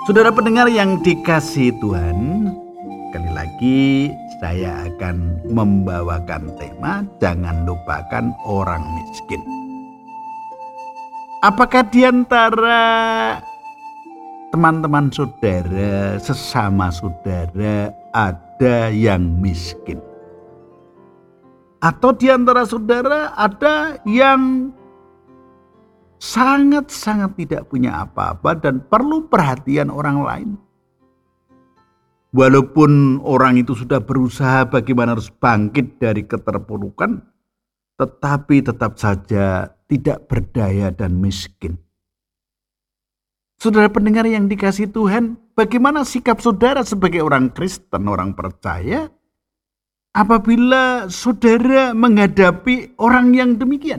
Saudara pendengar yang dikasihi Tuhan, sekali lagi saya akan membawakan tema jangan lupakan orang miskin. Apakah di antara teman-teman saudara, sesama saudara ada yang miskin? Atau di antara saudara ada yang sangat-sangat tidak punya apa-apa dan perlu perhatian orang lain? Walaupun orang itu sudah berusaha bagaimana harus bangkit dari keterpurukan, tetapi tetap saja tidak berdaya dan miskin. Saudara pendengar yang dikasihi Tuhan, bagaimana sikap saudara sebagai orang Kristen, orang percaya, apabila saudara menghadapi orang yang demikian?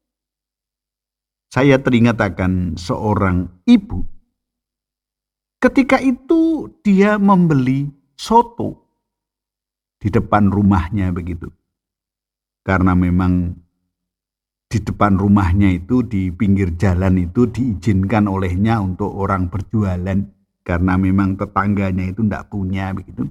Saya teringat akan seorang ibu. Ketika itu dia membeli soto di depan rumahnya begitu. Karena memang di depan rumahnya itu, di pinggir jalan itu diizinkan olehnya untuk orang berjualan. Karena memang tetangganya itu tidak punya begitu.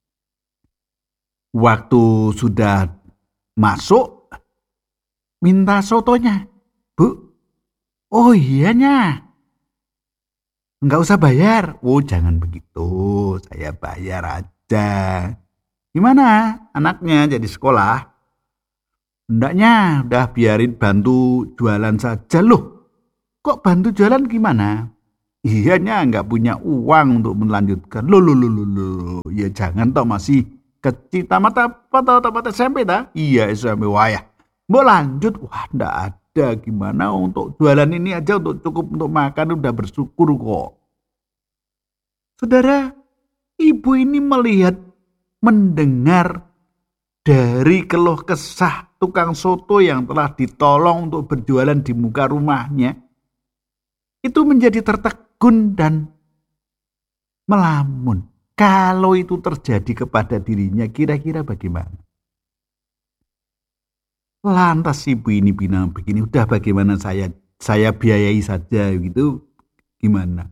Waktu sudah masuk, minta sotonya. Bu, oh iyanya, enggak usah bayar. Oh jangan begitu, saya bayar aja. Gimana anaknya jadi sekolah? Hendaknya udah biarin bantu jualan saja. Loh, kok bantu jualan gimana? Iyanya enggak punya uang untuk melanjutkan. Loh. Ya jangan toh masih kecil. Tamat SMP dah? Iya SMP wayah. Mau lanjut? Wah enggak ada. Gimana untuk jualan ini aja untuk cukup untuk makan udah bersyukur kok. Saudara, ibu ini mendengar dari keluh kesah tukang soto yang telah ditolong untuk berjualan di muka rumahnya. Itu menjadi tertegun dan melamun. Kalau itu terjadi kepada dirinya, kira-kira bagaimana? Lantas ibu ini bilang begini, udah bagaimana saya biayai saja gitu, gimana?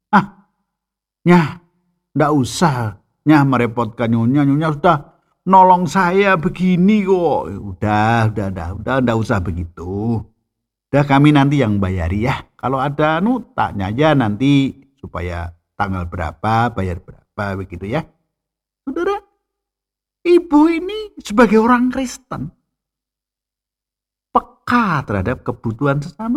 Nggak usah, merepotkan nyonya sudah nolong saya begini kok. Udah, nggak usah begitu. Udah kami nanti yang bayari ya. Kalau ada tanya aja nanti supaya tanggal berapa, bayar berapa begitu ya. Saudara, ibu ini sebagai orang Kristen peka terhadap kebutuhan sesama.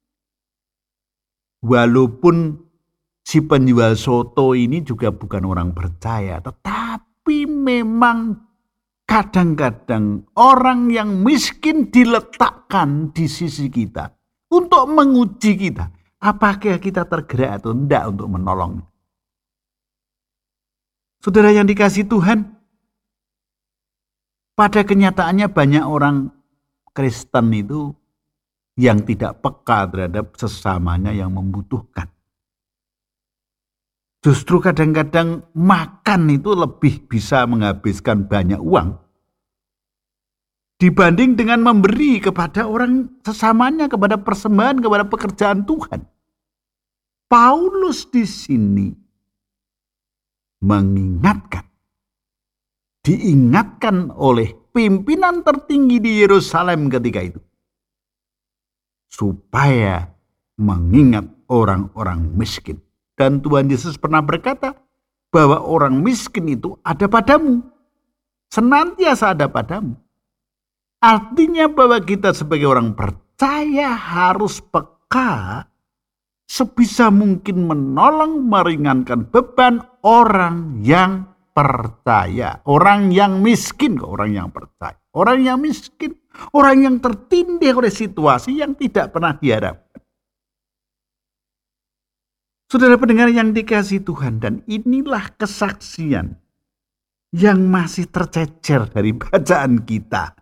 Walaupun si penjual soto ini juga bukan orang percaya, tetapi memang kadang-kadang orang yang miskin diletakkan di sisi kita untuk menguji kita. Apakah kita tergerak atau tidak untuk menolong? Saudara yang dikasihi Tuhan, pada kenyataannya banyak orang Kristen itu yang tidak peka terhadap sesamanya yang membutuhkan. Justru kadang-kadang makan itu lebih bisa menghabiskan banyak uang dibanding dengan memberi kepada orang sesamanya, kepada persembahan, kepada pekerjaan Tuhan. Paulus di sini diingatkan oleh pimpinan tertinggi di Yerusalem ketika itu, supaya mengingat orang-orang miskin. Dan Tuhan Yesus pernah berkata bahwa orang miskin itu ada padamu, senantiasa ada padamu. Artinya bahwa kita sebagai orang percaya harus peka sebisa mungkin menolong, meringankan beban orang yang percaya, orang yang miskin, orang yang percaya, orang yang miskin, orang yang tertindih oleh situasi yang tidak pernah diharapkan. Saudara pendengar yang dikasihi Tuhan, dan inilah kesaksian yang masih tercecer dari bacaan kita.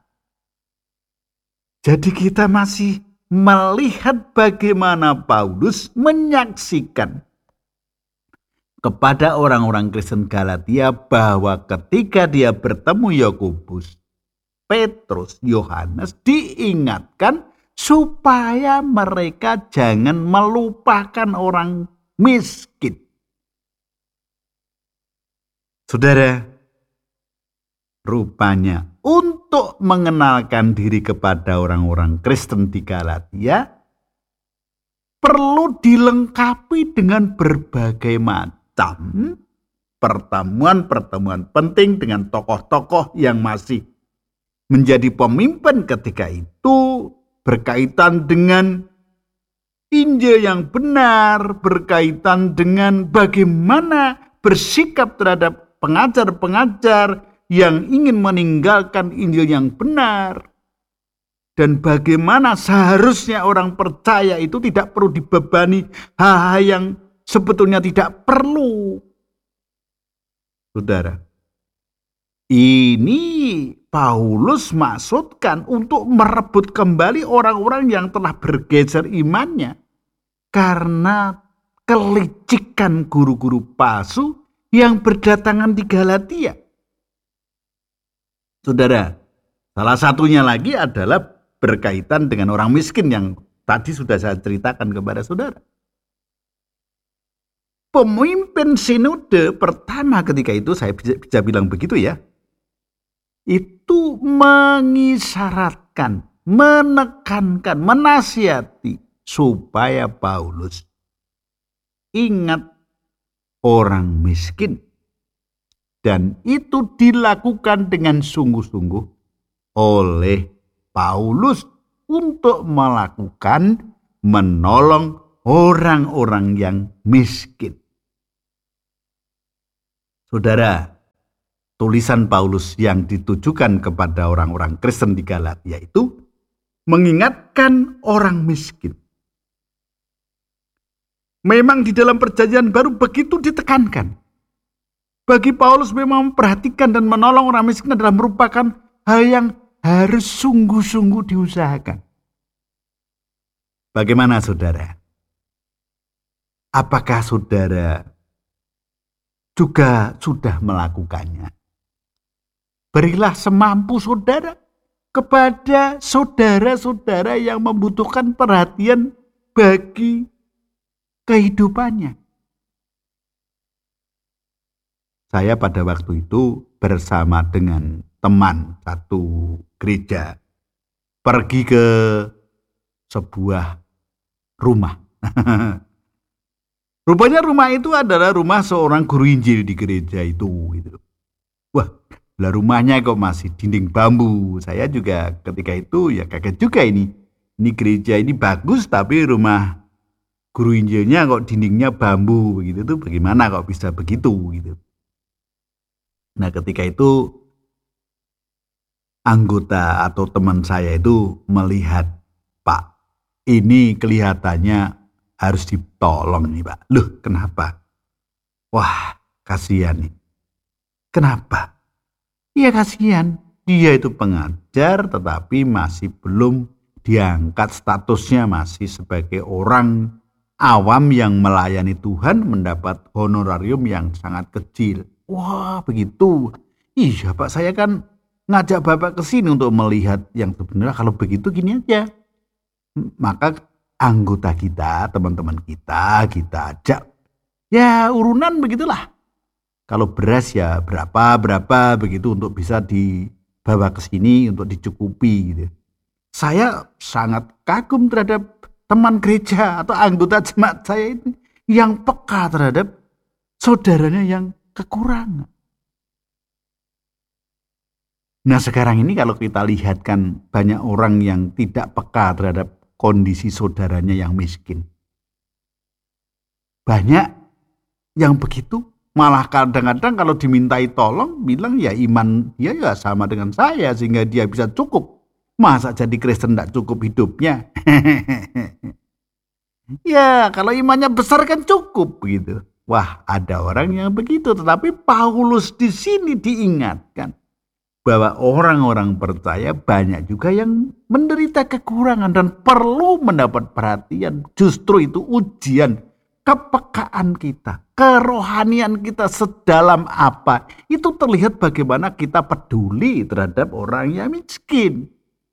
Jadi kita masih melihat bagaimana Paulus menyaksikan kepada orang-orang Kristen Galatia bahwa ketika dia bertemu Yakobus, Petrus, Yohanes, diingatkan supaya mereka jangan melupakan orang miskin. Saudara, rupanya untuk mengenalkan diri kepada orang-orang Kristen di Galatia perlu dilengkapi dengan berbagai macam pertemuan-pertemuan penting dengan tokoh-tokoh yang masih menjadi pemimpin ketika itu, berkaitan dengan Injil yang benar, berkaitan dengan bagaimana bersikap terhadap pengajar-pengajar yang ingin meninggalkan Injil yang benar. Dan bagaimana seharusnya orang percaya itu tidak perlu dibebani hal-hal yang sebetulnya tidak perlu. Saudara, ini Paulus maksudkan untuk merebut kembali orang-orang yang telah bergeser imannya karena kelicikan guru-guru palsu yang berdatangan di Galatia. Saudara, salah satunya lagi adalah berkaitan dengan orang miskin yang tadi sudah saya ceritakan kepada saudara. Pemimpin sinode pertama ketika itu, saya bisa bilang begitu ya, itu mengisyaratkan, menekankan, menasihati supaya Paulus ingat orang miskin. Dan itu dilakukan dengan sungguh-sungguh oleh Paulus untuk menolong orang-orang yang miskin. Saudara, tulisan Paulus yang ditujukan kepada orang-orang Kristen di Galatia itu mengingatkan orang miskin. Memang di dalam perjanjian baru begitu ditekankan. Bagi Paulus memang memperhatikan dan menolong orang miskin adalah merupakan hal yang harus sungguh-sungguh diusahakan. Bagaimana saudara? Apakah saudara juga sudah melakukannya? Berilah semampu saudara kepada saudara-saudara yang membutuhkan perhatian bagi kehidupannya. Saya pada waktu itu bersama dengan teman satu gereja pergi ke sebuah rumah. Rupanya rumah itu adalah rumah seorang guru Injil di gereja itu. Gitu. Wah, lah rumahnya kok masih dinding bambu. Saya juga ketika itu ya kaget juga ini. Ini gereja ini bagus tapi rumah guru Injilnya kok dindingnya bambu begitu tuh bagaimana kok bisa begitu gitu. Nah, ketika itu anggota atau teman saya itu melihat, Pak, ini kelihatannya harus ditolong nih Pak. Loh, kenapa? Wah, kasihan nih. Kenapa? Iya kasihan. Dia itu pengajar tetapi masih belum diangkat statusnya, masih sebagai orang awam yang melayani Tuhan mendapat honorarium yang sangat kecil. Wah, begitu. Iya Pak, saya kan ngajak Bapak ke sini untuk melihat yang sebenarnya. Kalau begitu gini aja. Maka anggota kita, teman-teman kita ajak. Ya urunan begitulah. Kalau beras ya berapa begitu untuk bisa dibawa ke sini untuk dicukupi gitu. Saya sangat kagum terhadap teman gereja atau anggota jemaat saya itu yang peka terhadap saudaranya yang kekurangan. Nah sekarang ini kalau kita lihatkan banyak orang yang tidak peka terhadap kondisi saudaranya yang miskin. Banyak yang begitu, malah kadang-kadang kalau dimintai tolong bilang ya iman dia ya sama dengan saya sehingga dia bisa cukup. Masa jadi Kristen tidak cukup hidupnya? Ya kalau imannya besar kan cukup gitu. Wah ada orang yang begitu, tetapi Paulus di sini diingatkan bahwa orang-orang percaya banyak juga yang menderita kekurangan dan perlu mendapat perhatian. Justru itu ujian kepekaan kita, kerohanian kita sedalam apa. Itu terlihat bagaimana kita peduli terhadap orang yang miskin.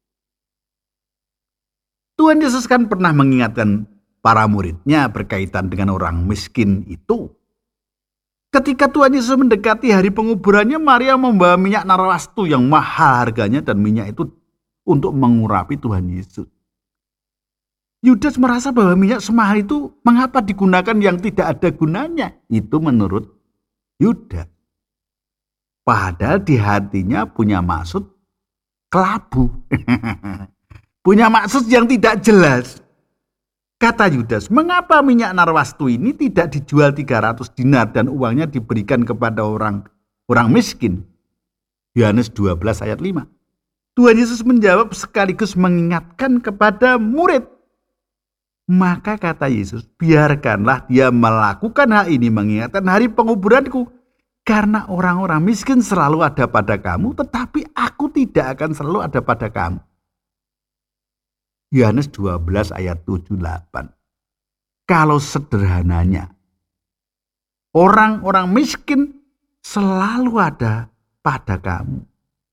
Tuhan Yesus kan pernah mengingatkan para muridnya berkaitan dengan orang miskin itu. Ketika Tuhan Yesus mendekati hari penguburannya, Maria membawa minyak narwastu yang mahal harganya dan minyak itu untuk mengurapi Tuhan Yesus. Yudas merasa bahwa minyak semahal itu mengapa digunakan yang tidak ada gunanya. Itu menurut Yudas. Padahal di hatinya punya maksud kelabu. Punya maksud yang tidak jelas. Kata Yudas, mengapa minyak narwastu ini tidak dijual 300 dinar dan uangnya diberikan kepada orang miskin? Yohanes 12 ayat 5. Tuhan Yesus menjawab sekaligus mengingatkan kepada murid. Maka kata Yesus, biarkanlah dia melakukan hal ini mengingatkan hari penguburanku. Karena orang-orang miskin selalu ada pada kamu, tetapi aku tidak akan selalu ada pada kamu. Yohanes 12 ayat 7-8. Kalau sederhananya, orang-orang miskin selalu ada pada kamu.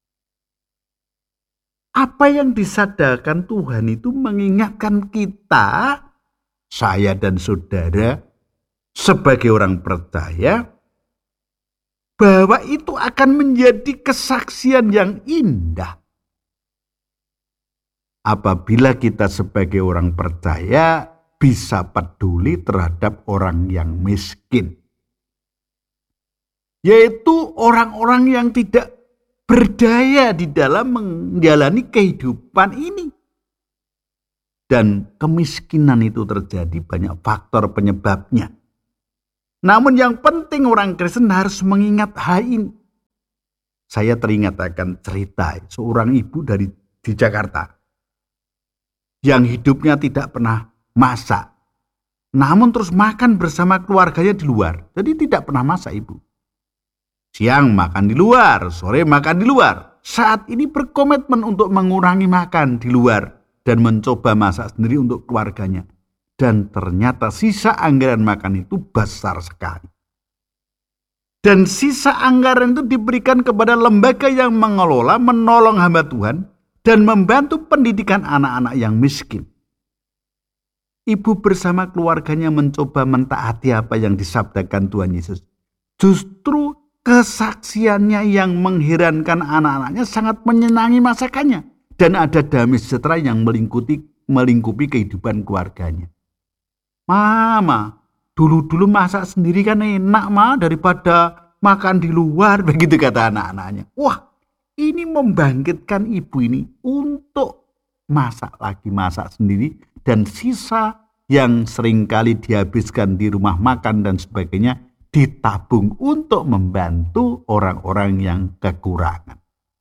Apa yang disadarkan Tuhan itu mengingatkan kita, saya dan saudara, sebagai orang percaya, bahwa itu akan menjadi kesaksian yang indah. Apabila kita sebagai orang percaya bisa peduli terhadap orang yang miskin. Yaitu orang-orang yang tidak berdaya di dalam menjalani kehidupan ini. Dan kemiskinan itu terjadi banyak faktor penyebabnya. Namun yang penting orang Kristen harus mengingat hal ini. Saya teringat akan cerita seorang ibu di Jakarta. Yang hidupnya tidak pernah masak. Namun terus makan bersama keluarganya di luar. Jadi tidak pernah masak ibu. Siang makan di luar, sore makan di luar. Saat ini berkomitmen untuk mengurangi makan di luar. Dan mencoba masak sendiri untuk keluarganya. Dan ternyata sisa anggaran makan itu besar sekali. Dan sisa anggaran itu diberikan kepada lembaga yang mengelola, menolong hamba Tuhan. Dan membantu pendidikan anak-anak yang miskin. Ibu bersama keluarganya mencoba mentaati apa yang disabdakan Tuhan Yesus. Justru kesaksiannya yang mengherankan anak-anaknya sangat menyenangi masakannya. Dan ada damai sejahtera yang melingkupi kehidupan keluarganya. Mama, dulu-dulu masak sendiri kan enak ma daripada makan di luar, begitu kata anak-anaknya. Wah, ini membangkitkan ibu ini untuk masak sendiri dan sisa yang seringkali dihabiskan di rumah makan dan sebagainya ditabung untuk membantu orang-orang yang kekurangan.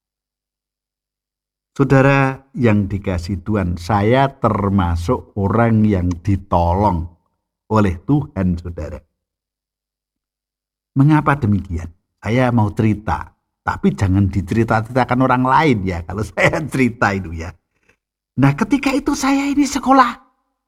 Saudara yang dikasihi Tuhan, saya termasuk orang yang ditolong oleh Tuhan, saudara. Mengapa demikian? Saya mau cerita. Tapi jangan diceritakan orang lain ya, kalau saya cerita itu ya. Nah ketika itu saya ini sekolah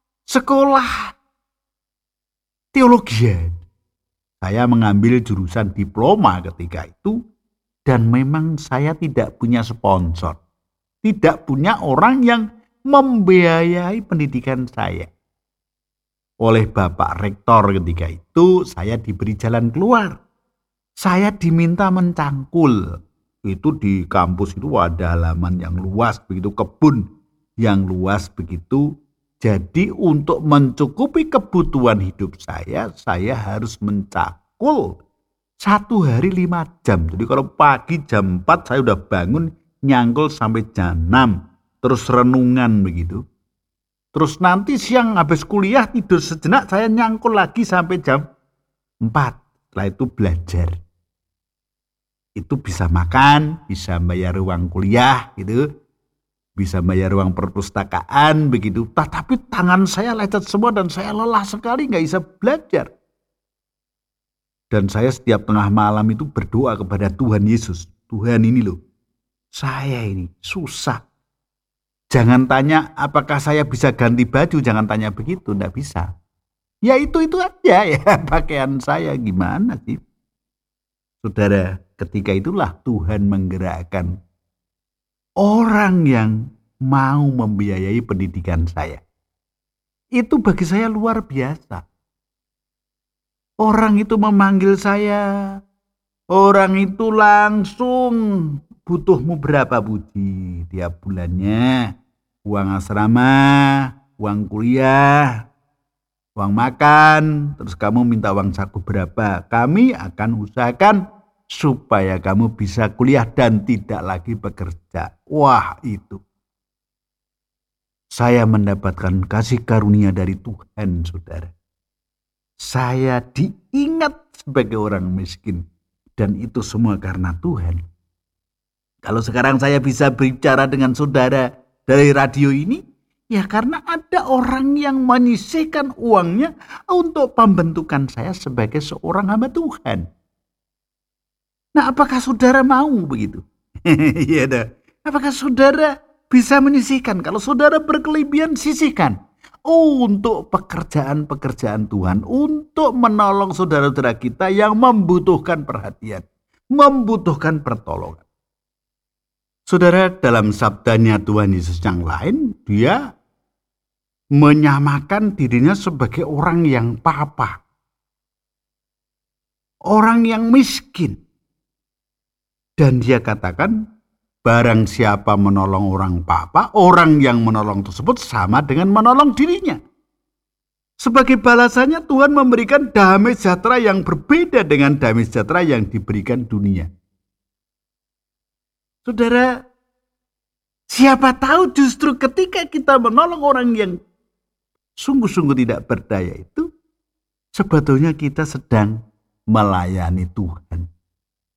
teologi. Saya mengambil jurusan diploma ketika itu. Dan memang saya tidak punya sponsor. Tidak punya orang yang membiayai pendidikan saya. Oleh Bapak Rektor ketika itu saya diberi jalan keluar. Saya diminta mencangkul. Itu di kampus itu ada halaman yang luas begitu, kebun yang luas begitu. Jadi untuk mencukupi kebutuhan hidup saya harus mencangkul 1 hari 5 jam. Jadi kalau pagi jam 4 saya udah bangun nyangkul sampai jam 6. Terus renungan begitu. Terus nanti siang habis kuliah tidur sejenak saya nyangkul lagi sampai jam 4. Setelah itu belajar. Itu bisa makan, bisa bayar uang kuliah gitu, bisa bayar uang perpustakaan begitu. Tapi tangan saya lecet semua dan saya lelah sekali, nggak bisa belajar. Dan saya setiap tengah malam itu berdoa kepada Tuhan Yesus. Tuhan ini loh, saya ini susah. Jangan tanya apakah saya bisa ganti baju, jangan tanya begitu, nggak bisa. Ya itu aja ya pakaian saya gimana sih. Saudara, ketika itulah Tuhan menggerakkan orang yang mau membiayai pendidikan saya. Itu bagi saya luar biasa. Orang itu memanggil saya. Orang itu langsung, butuhmu berapa Budi tiap bulannya? Uang asrama, uang kuliah, uang makan, terus kamu minta uang saku berapa? Kami akan usahakan supaya kamu bisa kuliah dan tidak lagi bekerja. Wah, itu. Saya mendapatkan kasih karunia dari Tuhan, saudara. Saya diingat sebagai orang miskin. Dan itu semua karena Tuhan. Kalau sekarang saya bisa bicara dengan saudara dari radio ini, ya karena ada orang yang menyisihkan uangnya untuk pembentukan saya sebagai seorang hamba Tuhan. Nah, apakah saudara mau begitu? Iya dah. Apakah saudara bisa menyisihkan? Kalau saudara berkelebihan, sisihkan. Untuk pekerjaan-pekerjaan Tuhan, untuk menolong saudara-saudara kita yang membutuhkan perhatian, membutuhkan pertolongan. Saudara, dalam sabdanya Tuhan Yesus yang lain, dia menyamakan dirinya sebagai orang yang papa, orang yang miskin. Dan dia katakan, barang siapa menolong orang papa, orang yang menolong tersebut sama dengan menolong dirinya. Sebagai balasannya Tuhan memberikan damai sejahtera yang berbeda dengan damai sejahtera yang diberikan dunia. Saudara, siapa tahu justru ketika kita menolong orang yang sungguh-sungguh tidak berdaya itu, sebetulnya kita sedang melayani Tuhan.